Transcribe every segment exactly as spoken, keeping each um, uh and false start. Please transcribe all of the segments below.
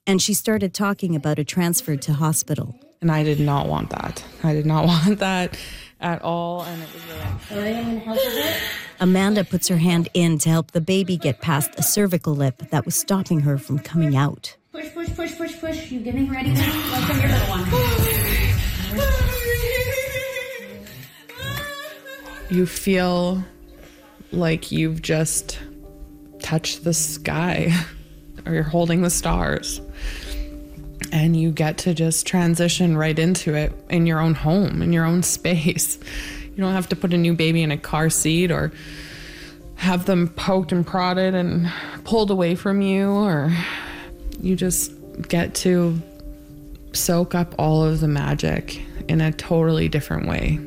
and she started talking about a transfer to hospital. And I did not want that. I did not want that at all, and it was really... Are you going to help with it? Amanda puts her hand in to help the baby get past a cervical lip that was stopping her from coming out. Push, push, push, push, push. You getting ready now? Welcome your little one. You feel like you've just touched the sky, or you're holding the stars, and you get to just transition right into it in your own home, in your own space. You don't have to put a new baby in a car seat or have them poked and prodded and pulled away from you, or you just get to soak up all of the magic in a totally different way.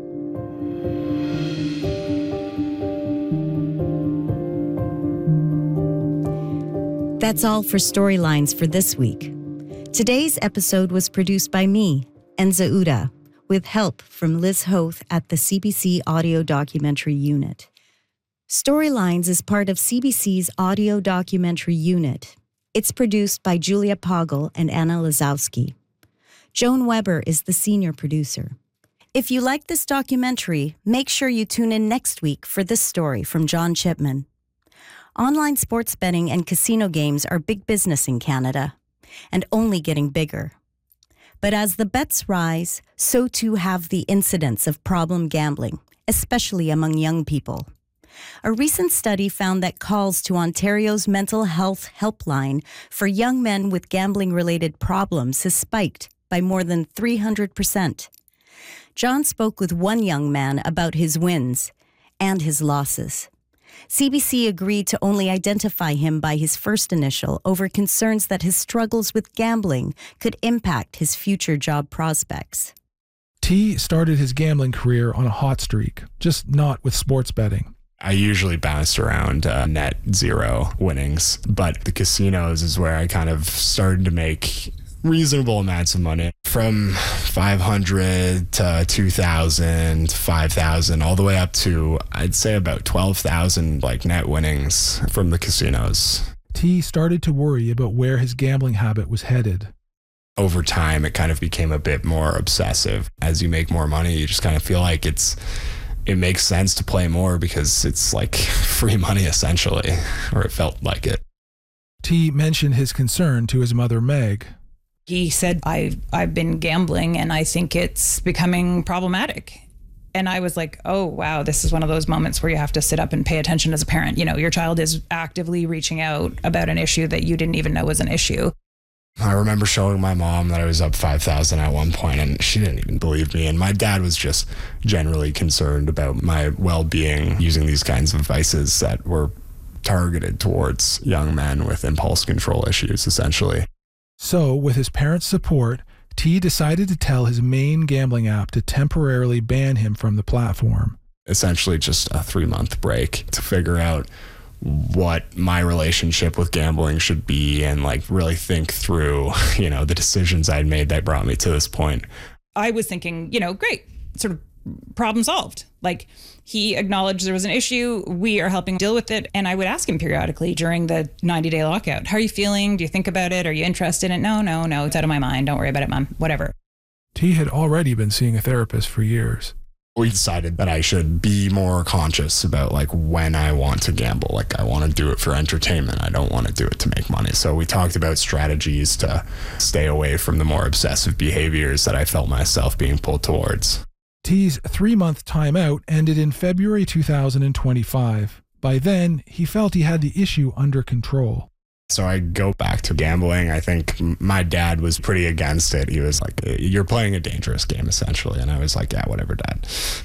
That's all for Storylines for this week. Today's episode was produced by me, Enza Uda, with help from Liz Hoth at the C B C Audio Documentary Unit. Storylines is part of C B C's Audio Documentary Unit. It's produced by Julia Poggle and Anna Lazowski. Joan Weber is the senior producer. If you like this documentary, make sure you tune in next week for this story from John Chipman. Online sports betting and casino games are big business in Canada, and only getting bigger. But as the bets rise, so too have the incidents of problem gambling, especially among young people. A recent study found that calls to Ontario's mental health helpline for young men with gambling-related problems has spiked by more than three hundred percent. John spoke with one young man about his wins and his losses. C B C agreed to only identify him by his first initial over concerns that his struggles with gambling could impact his future job prospects. T started his gambling career on a hot streak, just not with sports betting. I usually bounced around uh, net zero winnings, but the casinos is where I kind of started to make reasonable amounts of money, from five hundred to two thousand, five thousand, all the way up to, I'd say, about twelve thousand like net winnings from the casinos. T started to worry about where his gambling habit was headed. Over time, it kind of became a bit more obsessive. As you make more money, you just kind of feel like it's it makes sense to play more because it's like free money essentially, or it felt like it. T mentioned his concern to his mother, Meg. He said, I've, I've been gambling and I think it's becoming problematic. And I was like, oh, wow, this is one of those moments where you have to sit up and pay attention as a parent. You know, your child is actively reaching out about an issue that you didn't even know was an issue. I remember showing my mom that I was up five thousand at one point, and she didn't even believe me. And my dad was just generally concerned about my well-being using these kinds of vices that were targeted towards young men with impulse control issues, essentially. So, with his parents' support, T decided to tell his main gambling app to temporarily ban him from the platform. Essentially just a three-month break to figure out what my relationship with gambling should be and like really think through, you know, the decisions I'd made that brought me to this point. I was thinking, you know, great, sort of problem solved. Like, he acknowledged there was an issue. We are helping deal with it. And I would ask him periodically during the ninety-day lockout, how are you feeling? Do you think about it? Are you interested in it? No, no, no, it's out of my mind. Don't worry about it, Mom. Whatever. T had already been seeing a therapist for years. We decided that I should be more conscious about like when I want to gamble. Like, I want to do it for entertainment. I don't want to do it to make money. So we talked about strategies to stay away from the more obsessive behaviors that I felt myself being pulled towards. T's three-month timeout ended in February two thousand twenty-five. By then, he felt he had the issue under control. So I go back to gambling. I think my dad was pretty against it. He was like, you're playing a dangerous game, essentially. And I was like, yeah, whatever, Dad.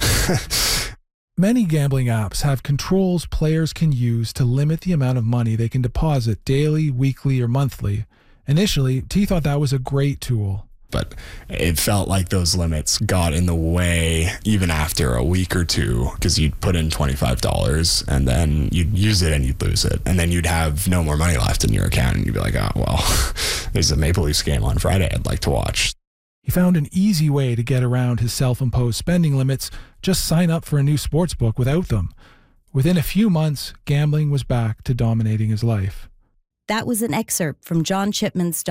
Many gambling apps have controls players can use to limit the amount of money they can deposit daily, weekly, or monthly. Initially, T thought that was a great tool. But it felt like those limits got in the way even after a week or two, because you'd put in twenty-five dollars and then you'd use it and you'd lose it. And then you'd have no more money left in your account and you'd be like, oh, well, there's a Maple Leafs game on Friday I'd like to watch. He found an easy way to get around his self-imposed spending limits. Just sign up for a new sports book without them. Within a few months, gambling was back to dominating his life. That was an excerpt from John Chipman's